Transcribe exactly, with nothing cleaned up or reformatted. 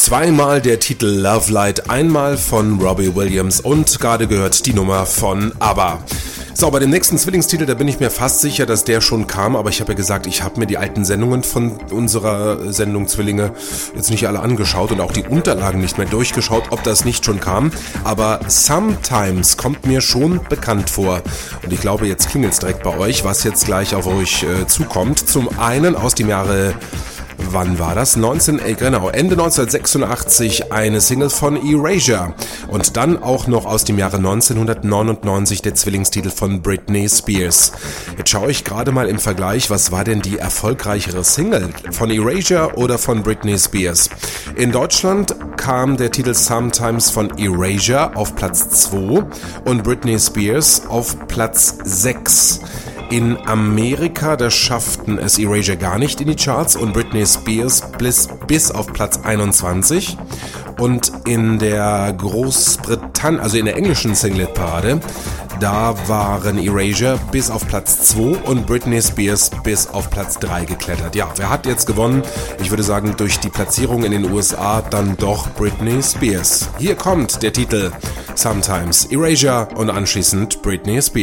Zweimal der Titel Love Light, einmal von Robbie Williams und gerade gehört die Nummer von ABBA. So, bei dem nächsten Zwillingstitel, da bin ich mir fast sicher, dass der schon kam, aber ich habe ja gesagt, ich habe mir die alten Sendungen von unserer Sendung Zwillinge jetzt nicht alle angeschaut und auch die Unterlagen nicht mehr durchgeschaut, ob das nicht schon kam, aber Sometimes kommt mir schon bekannt vor und ich glaube, jetzt klingelt's direkt bei euch, was jetzt gleich auf euch äh, zukommt. Zum einen aus dem Jahre... Wann war das? neunzehn, äh, genau, Ende neunzehnhundertsechsundachtzig eine Single von Erasure und dann auch noch aus dem Jahre neunzehnhundertneunundneunzig der Zwillingstitel von Britney Spears. Jetzt schaue ich gerade mal im Vergleich, was war denn die erfolgreichere Single, von Erasure oder von Britney Spears? In Deutschland kam der Titel Sometimes von Erasure auf Platz zwei und Britney Spears auf Platz sechs. In Amerika, da schafften es Erasure gar nicht in die Charts und Britney Spears bis, bis auf Platz einundzwanzig. Und in der Großbritannien, also in der englischen Singlet-Parade, da waren Erasure bis auf Platz zwei und Britney Spears bis auf Platz drei geklettert. Ja, wer hat jetzt gewonnen? Ich würde sagen, durch die Platzierung in den U S A dann doch Britney Spears. Hier kommt der Titel Sometimes Erasure und anschließend Britney Spears.